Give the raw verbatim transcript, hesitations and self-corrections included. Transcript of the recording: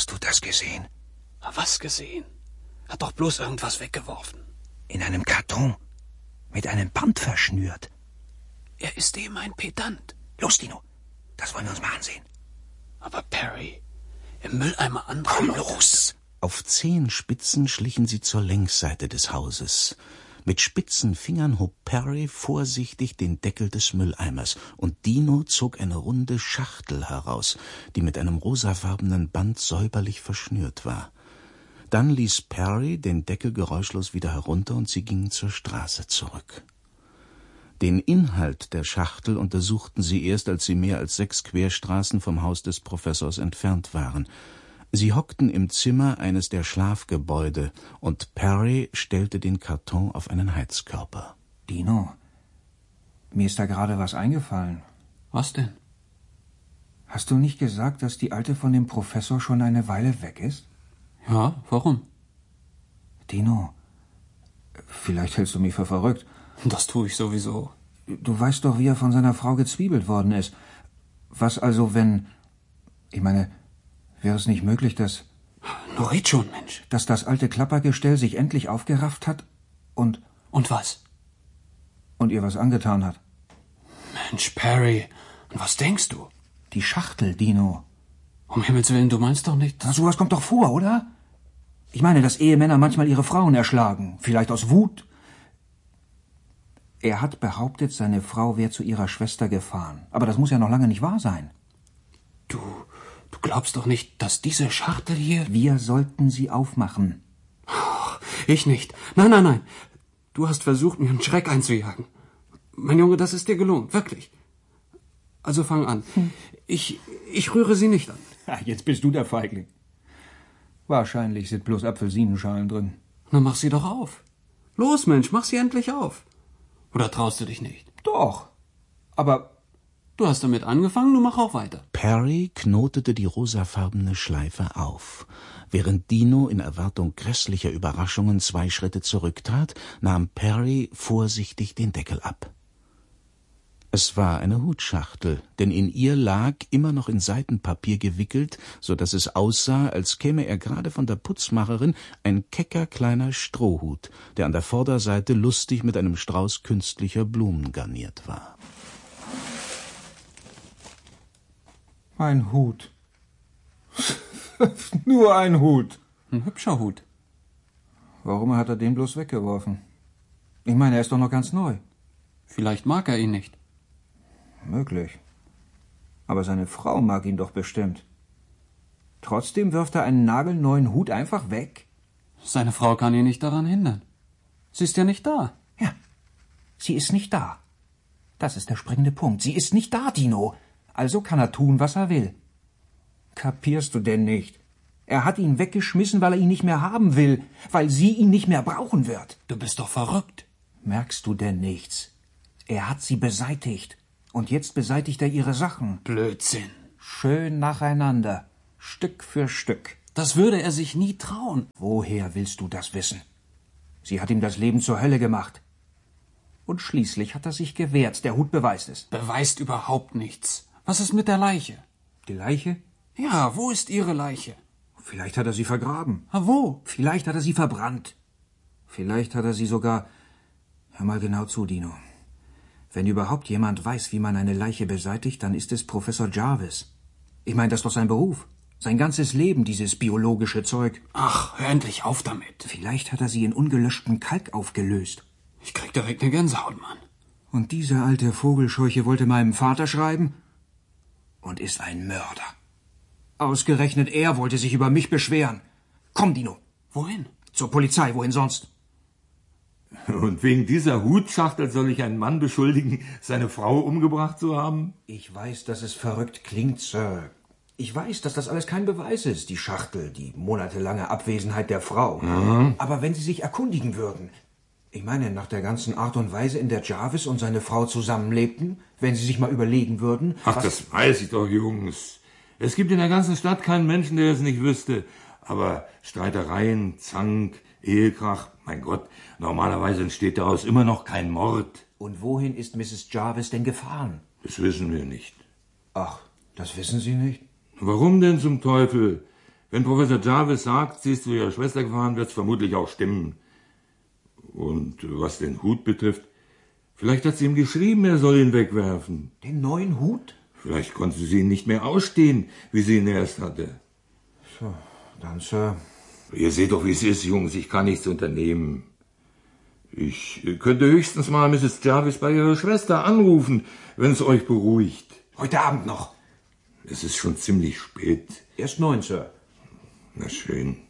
Hast du das gesehen? Was gesehen? Hat doch bloß irgendwas weggeworfen. In einem Karton. Mit einem Band verschnürt. Er ist eben ein Pedant. Los, Dino. Das wollen wir uns mal ansehen. Aber Perry, im Mülleimer andere Komm, Leute. los! Auf Zehenspitzen schlichen sie zur Längsseite des Hauses. Mit spitzen Fingern hob Perry vorsichtig den Deckel des Mülleimers, und Dino zog eine runde Schachtel heraus, die mit einem rosafarbenen Band säuberlich verschnürt war. Dann ließ Perry den Deckel geräuschlos wieder herunter, und sie gingen zur Straße zurück. Den Inhalt der Schachtel untersuchten sie erst, als sie mehr als sechs Querstraßen vom Haus des Professors entfernt waren. Sie hockten im Zimmer eines der Schlafgebäude, und Perry stellte den Karton auf einen Heizkörper. Dino, mir ist da gerade was eingefallen. Was denn? Hast du nicht gesagt, dass die Alte von dem Professor schon eine Weile weg ist? Ja, warum? Dino, vielleicht hältst du mich für verrückt. Das tue ich sowieso. Du weißt doch, wie er von seiner Frau gezwiebelt worden ist. Was also, wenn... Ich meine, wäre es nicht möglich, dass... Nur red schon, Mensch. Dass das alte Klappergestell sich endlich aufgerafft hat und... Und was? Und ihr was angetan hat. Mensch, Perry, und was denkst du? Die Schachtel, Dino. Um Himmels Willen, du meinst doch nicht... Na, sowas kommt doch vor, oder? Ich meine, dass Ehemänner manchmal ihre Frauen erschlagen. Vielleicht aus Wut. Er hat behauptet, seine Frau wäre zu ihrer Schwester gefahren. Aber das muss ja noch lange nicht wahr sein. Du, du glaubst doch nicht, dass diese Schachtel hier... Wir sollten sie aufmachen. Ach, ich nicht. Nein, nein, nein. Du hast versucht, mir einen Schreck einzujagen. Mein Junge, das ist dir gelungen, wirklich. Also fang an. Hm. Ich, ich rühre sie nicht an. Ach, jetzt bist du der Feigling. Wahrscheinlich sind bloß Apfelsinenschalen drin. Na, mach sie doch auf. Los, Mensch, mach sie endlich auf. Oder traust du dich nicht? Doch. Aber... Du hast damit angefangen, du mach auch weiter. Perry knotete die rosafarbene Schleife auf. Während Dino in Erwartung grässlicher Überraschungen zwei Schritte zurücktrat, nahm Perry vorsichtig den Deckel ab. Es war eine Hutschachtel, denn in ihr lag, immer noch in Seidenpapier gewickelt, so dass es aussah, als käme er gerade von der Putzmacherin, ein kecker kleiner Strohhut, der an der Vorderseite lustig mit einem Strauß künstlicher Blumen garniert war. Ein Hut. Nur ein Hut. Ein hübscher Hut. Warum hat er den bloß weggeworfen? Ich meine, er ist doch noch ganz neu. Vielleicht mag er ihn nicht. Möglich. Aber seine Frau mag ihn doch bestimmt. Trotzdem wirft er einen nagelneuen Hut einfach weg. Seine Frau kann ihn nicht daran hindern. Sie ist ja nicht da. Ja, sie ist nicht da. Das ist der springende Punkt. Sie ist nicht da, Dino. Also kann er tun, was er will. Kapierst du denn nicht? Er hat ihn weggeschmissen, weil er ihn nicht mehr haben will, weil sie ihn nicht mehr brauchen wird. Du bist doch verrückt. Merkst du denn nichts? Er hat sie beseitigt. Und jetzt beseitigt er ihre Sachen. Blödsinn. Schön nacheinander. Stück für Stück. Das würde er sich nie trauen. Woher willst du das wissen? Sie hat ihm das Leben zur Hölle gemacht. Und schließlich hat er sich gewehrt. Der Hut beweist es. Beweist überhaupt nichts. Was ist mit der Leiche? Die Leiche? Ja, wo ist Ihre Leiche? Vielleicht hat er sie vergraben. Ah, wo? Vielleicht hat er sie verbrannt. Vielleicht hat er sie sogar... Hör mal genau zu, Dino. Wenn überhaupt jemand weiß, wie man eine Leiche beseitigt, dann ist es Professor Jarvis. Ich meine, das ist doch sein Beruf. Sein ganzes Leben, dieses biologische Zeug. Ach, hör endlich auf damit. Vielleicht hat er sie in ungelöschtem Kalk aufgelöst. Ich krieg direkt eine Gänsehaut, Mann. Und diese alte Vogelscheuche wollte meinem Vater schreiben und ist ein Mörder. Ausgerechnet er wollte sich über mich beschweren. Komm, Dino. Wohin? Zur Polizei, wohin sonst? Und wegen dieser Hutschachtel soll ich einen Mann beschuldigen, seine Frau umgebracht zu haben? Ich weiß, dass es verrückt klingt, Sir. Ich weiß, dass das alles kein Beweis ist, die Schachtel, die monatelange Abwesenheit der Frau. Mhm. Aber wenn Sie sich erkundigen würden, ich meine, nach der ganzen Art und Weise, in der Jarvis und seine Frau zusammenlebten, wenn Sie sich mal überlegen würden... Ach, was... das weiß ich doch, Jungs. Es gibt in der ganzen Stadt keinen Menschen, der es nicht wüsste. Aber Streitereien, Zank, Ehekrach, mein Gott, normalerweise entsteht daraus immer noch kein Mord. Und wohin ist Misses Jarvis denn gefahren? Das wissen wir nicht. Ach, das wissen Sie nicht? Warum denn zum Teufel? Wenn Professor Jarvis sagt, sie ist zu ihrer Schwester gefahren, wird es vermutlich auch stimmen. Und was den Hut betrifft, vielleicht hat sie ihm geschrieben, er soll ihn wegwerfen. Den neuen Hut? Vielleicht konnte sie ihn nicht mehr ausstehen, wie sie ihn erst hatte. So, dann, Sir. Ihr seht doch, wie es ist, Jungs. Ich kann nichts unternehmen. Ich könnte höchstens mal Misses Jarvis bei ihrer Schwester anrufen, wenn es euch beruhigt. Heute Abend noch. Es ist schon ziemlich spät. Erst neun, Sir. Na schön.